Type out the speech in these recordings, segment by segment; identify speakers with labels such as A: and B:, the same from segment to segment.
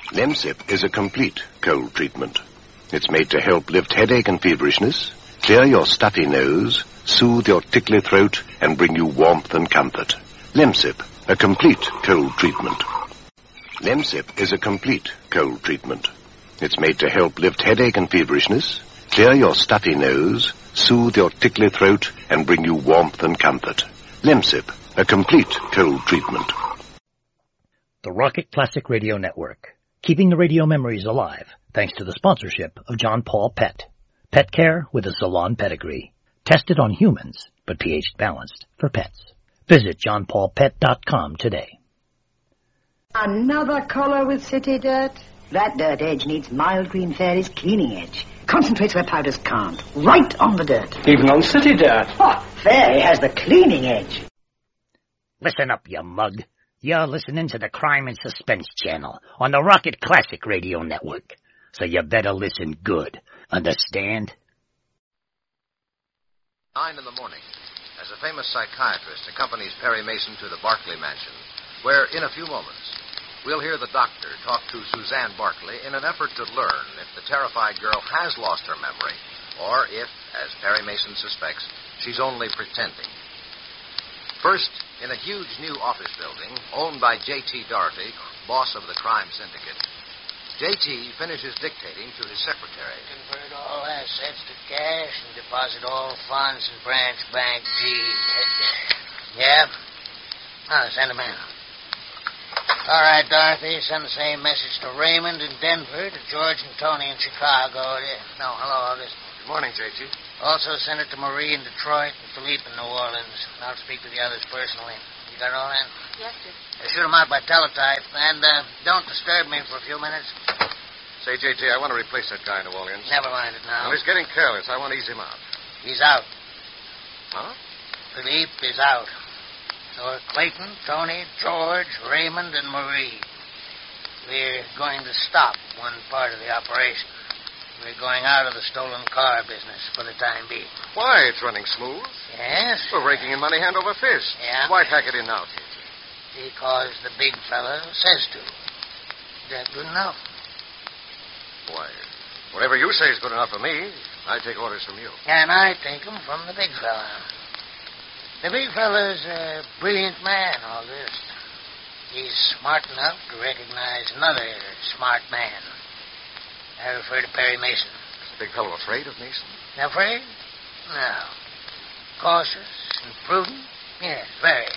A: Lemsip is a complete cold treatment. It's made to help lift headache and feverishness, clear your stuffy nose, soothe your tickly throat, and bring you warmth and comfort. Lemsip, a complete cold treatment. Lemsip is a complete cold treatment. It's made to help lift headache and feverishness, clear your stuffy nose, soothe your tickly throat, and bring you warmth and comfort. Lemsip, a complete cold treatment.
B: The Rocket Classic Radio Network, keeping the radio memories alive thanks to the sponsorship of John Paul Pet. Pet care with a salon pedigree. Tested on humans, but pH balanced for pets. Visit johnpaulpet.com today.
C: Another color with city dirt? That dirt edge needs Mild Green Fairy's cleaning edge. Concentrates where powders can't. Right on the dirt.
D: Even on city dirt.
C: Oh, Fairy has the cleaning edge.
E: Listen up, you mug. You're listening to the Crime and Suspense channel on the Rocket Classic Radio Network. So you better listen good. Understand?
F: 9 in the morning, as a famous psychiatrist accompanies Perry Mason to the Barclay mansion, where in a few moments we'll hear the doctor talk to Suzanne Barclay in an effort to learn if the terrified girl has lost her memory, or if, as Perry Mason suspects, she's only pretending. First, in a huge new office building owned by J.T. Doherty, boss of the crime syndicate, J.T. finishes dictating to his secretary.
G: Convert all assets to cash and deposit all funds in branch bank G. Yep. Oh, send him in. All right, Dorothy, send the same message to Raymond in Denver, to George and Tony in Chicago. No, hello, August.
F: Good morning, J.T.
G: Also send it to Marie in Detroit and Philippe in New Orleans. I'll speak to the others personally. You got all that?
H: Yes, sir.
G: Shoot them out by teletype, and don't disturb me for a few minutes.
F: Say, J.T., I want to replace that guy in New Orleans.
G: Never mind it now.
F: Well, he's getting careless. I want to ease him out.
G: He's out.
F: Huh?
G: Philippe is out. So are Clayton, Tony, George, Raymond, and Marie. We're going to stop one part of the operation. We're going out of the stolen car business for the time being.
F: Why? It's running smooth.
G: Yes?
F: We're raking in money hand over fist.
G: Yeah?
F: Why hack it in now, J.T.?
G: Because the big fella says to. Is that good enough?
F: Why, whatever you say is good enough for me. I take orders from you.
G: And I take them from the big fella. The big fella's a brilliant man, August. He's smart enough to recognize another smart man. I refer to Perry Mason.
F: Is the big fellow afraid of Mason?
G: Afraid? No. Cautious and prudent? Yes, very.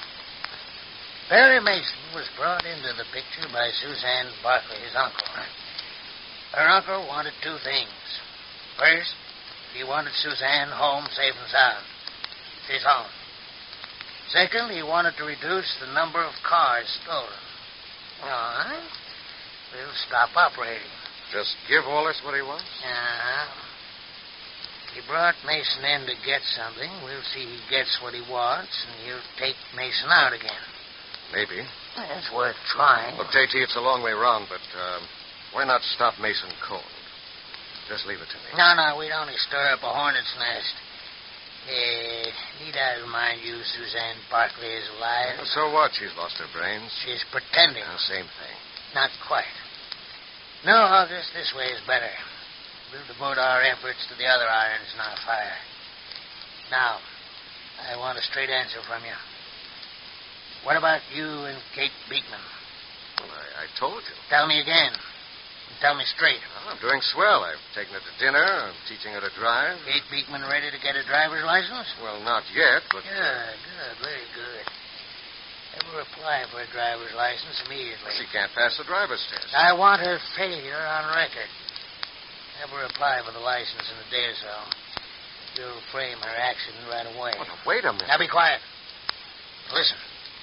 G: Perry Mason was brought into the picture by Suzanne Barclay, his uncle. Her uncle wanted two things. First, he wanted Suzanne home safe and sound. She's home. Second, he wanted to reduce the number of cars stolen. All right. We'll stop operating.
F: Just give Wallace what he wants?
G: Uh-huh. He brought Mason in to get something. We'll see he gets what he wants, and he'll take Mason out again.
F: Maybe.
G: It's worth trying.
F: Look, J.T., it's a long way round, but why not stop Mason cold? Just leave it to me.
G: No, we'd only stir up a hornet's nest. Need I remind you Suzanne Barclay is alive?
F: So what? She's lost her brains.
G: She's pretending.
F: Same thing.
G: Not quite. No, August, this way is better. We'll devote our efforts to the other irons in our fire. Now, I want a straight answer from you. What about you and Kate Beekman?
F: Well, I told you.
G: Tell me again. Tell me straight.
F: Well, I'm doing swell. I've taken her to dinner. I'm teaching her to drive.
G: Kate Beekman ready to get a driver's license?
F: Well, not yet, but...
G: Good, very good. Have her apply for a driver's license immediately.
F: She can't pass the driver's test.
G: I want her failure on record. Have her apply for the license in a day or so. You'll frame her accident right away.
F: Well, wait a minute.
G: Now be quiet. Listen.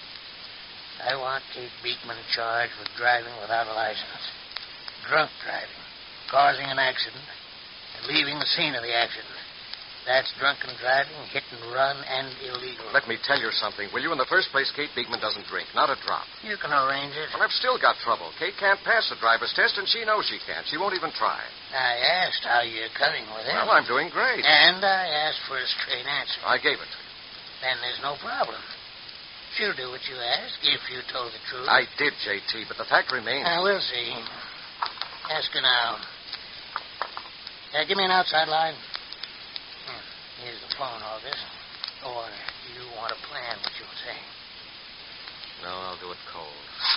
G: I want Kate Beekman charged with driving without a license. Drunk driving. Causing an accident. And leaving the scene of the accident. That's drunken driving, hit and run, and illegal.
F: Let me tell you something, will you? In the first place, Kate Beekman doesn't drink. Not a drop.
G: You can arrange it.
F: Well, I've still got trouble. Kate can't pass the driver's test, and she knows she can't. She won't even try.
G: I asked how you're coming with it.
F: Well, I'm doing great.
G: And I asked for a straight answer.
F: I gave it to you.
G: Then there's no problem. She'll do what you asked if you told the truth.
F: I did, J.T., but the fact remains...
G: We'll see. Ask her now. Give me an outside line. Here's the phone office. Or do you want to plan what you'll say?
F: No, I'll do it cold.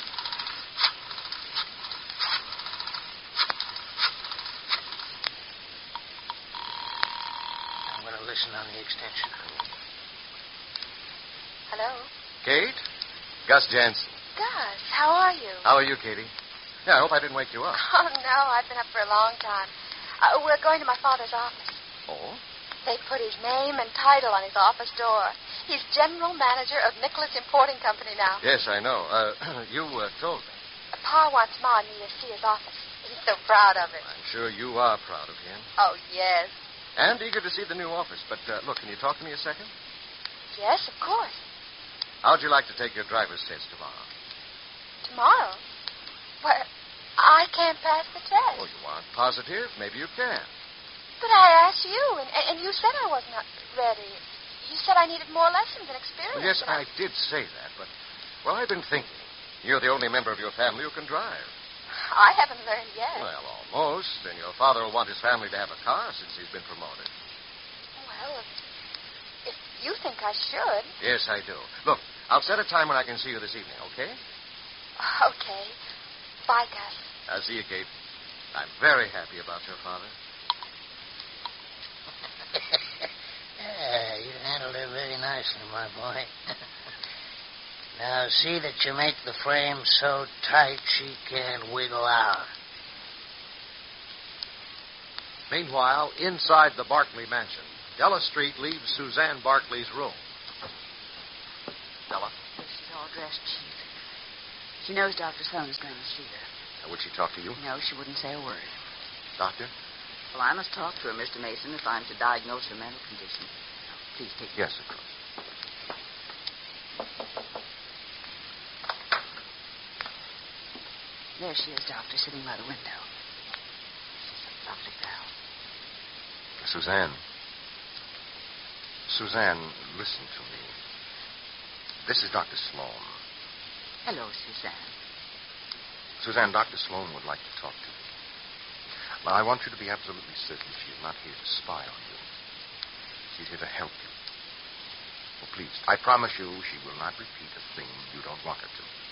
G: I'm going to listen on the extension.
D: Hello?
F: Kate? Gus Jansen.
D: Gus, how are you?
F: How are you, Katie? Yeah, I hope I didn't wake you up.
D: Oh, no, I've been up for a long time. We're going to my father's office.
F: Oh?
D: They put his name and title on his office door. He's general manager of Nicholas Importing Company now.
F: Yes, I know. You told me.
D: Pa wants Ma and me to see his office. He's so proud of it.
F: I'm sure you are proud of him.
D: Oh, yes.
F: And eager to see the new office. But, look, can you talk to me a second?
D: Yes, of course.
F: How'd you like to take your driver's test tomorrow?
D: Tomorrow? Well, I can't pass the test.
F: Oh, you aren't positive? Maybe you can.
D: But I asked you, and you said I was not ready. You said I needed more lessons and experience.
F: Well, yes, I did say that, but, well, I've been thinking. You're the only member of your family who can drive.
D: I haven't learned yet.
F: Well, almost. And your father will want his family to have a car since he's been promoted.
D: Well, if you think I should.
F: Yes, I do. Look, I'll set a time when I can see you this evening, okay?
D: Okay. Bye, Gus.
F: I'll see you, Kate. I'm very happy about your father.
G: Yeah, you handled her very nicely, my boy. Now, see that you make the frame so tight she can't wiggle out.
F: Meanwhile, inside the Barkley mansion, Della Street leaves Suzanne Barkley's room. Della?
H: She's all dressed, Chief. She knows Dr. Sloan is going to see her.
F: Would she talk to you?
H: No, she wouldn't say a word.
F: Doctor?
H: Well, I must talk to her, Mr. Mason, if I'm to diagnose her mental condition. Please take
F: Yes, of course.
H: There she is, Doctor, sitting by the window. She's a lovely girl.
F: Suzanne. Suzanne, listen to me. This is Dr. Sloan.
H: Hello, Suzanne.
F: Suzanne, Dr. Sloan would like to talk to you. Now, I want you to be absolutely certain she is not here to spy on you. She's here to help you. Oh, please, I promise you she will not repeat a thing you don't want her to.